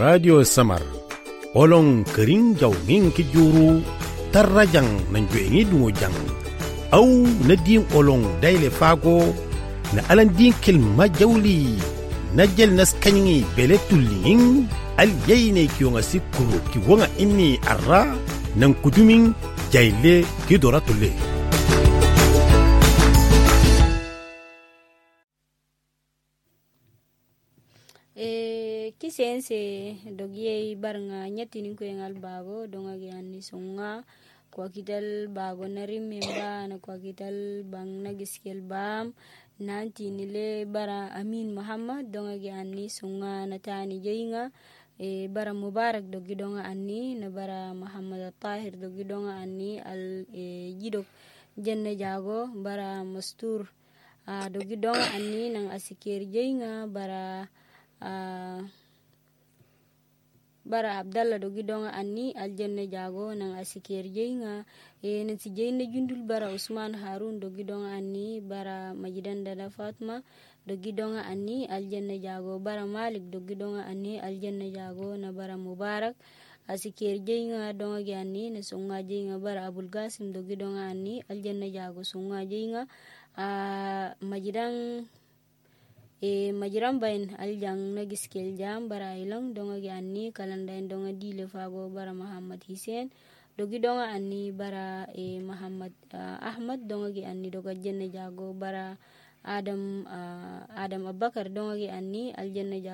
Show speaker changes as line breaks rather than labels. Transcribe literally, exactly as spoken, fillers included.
radio samar olong kering jaw ngin ki juru tarrajang nan juengi dungo jang au nadim olong daile fago na alandin kilma jawli najel nas kanyi bele tullin al yayne kiyonga sikuru ki wonga inni arra nan kudumin jayle ki dora tulle
e kisense dogiye barnga nyatini ko engal bago donga gianni sunga kwa kital bago narim memba na kwa kital bang nagiskel bam nanti nile bara amin muhammad donga gianni sunga natani jeinga e bara mubarak dogi donga anni na bara muhammad tahir dogi donga anni al e jidok jenne jago bara mastur a dogi donga anni nang asikir jeinga bara Uh, bara abdallah dogi donga anni aljanna jago nang asikir jeinga e nanti jeinna jundul bara usman harun dogi donga anni bara majidan dada fatma dogi donga anni aljanna jago bara malik dogi donga anni aljanna jago na bara mubarak asikir jeinga donga gi anni na sunga jeinga bara abul qasim dogi donga anni aljanna jago sunga jeinga uh, majidan e majiran bayin aljang nagiskel jam bara ilong donga gi anni kalanda donga dile fago bara muhammad hisen dogi donga anni bara e muhammad uh, ahmad donga gi anni doga jenne jago bara adam uh, adam abakar donga gi anni aljanna jago